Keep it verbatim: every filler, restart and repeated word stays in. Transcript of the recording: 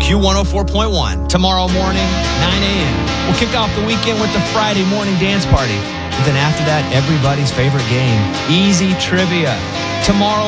Q one oh four point one. Tomorrow morning, nine a.m. We'll kick off the weekend with the Friday morning dance party. And then after that, everybody's favorite game, Easy Trivia. Tomorrow